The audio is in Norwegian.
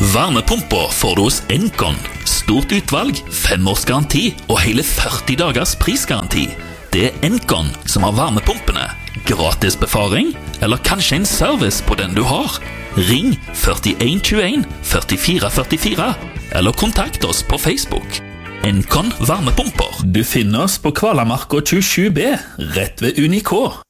Varmepumper får du hos Encon. Stort utvalg, 5 års garanti og hele 40 dagers prisgaranti. Det Encon som har varmepumpene. Gratis befaring, eller kanskje en service på den du har. Ring 4121 44 44, eller kontakt oss på Facebook. Encon varmepumper. Du finner oss på Kvalamarka 27B, rett ved Unikå.